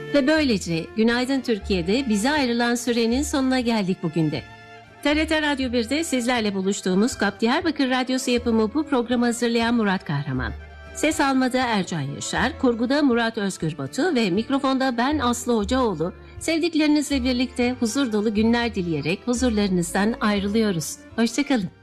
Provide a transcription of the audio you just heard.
Ve böylece Günaydın Türkiye'de bize ayrılan sürenin sonuna geldik bugün de. TRT Radyo 1'de sizlerle buluştuğumuz KAP Diyarbakır Radyosu yapımı bu programı hazırlayan Murat Kahraman. Ses almada Ercan Yaşar, kurguda Murat Özgür Batu ve mikrofonda ben Aslı Hocaoğlu. Sevdiklerinizle birlikte huzur dolu günler dileyerek huzurlarınızdan ayrılıyoruz. Hoşçakalın.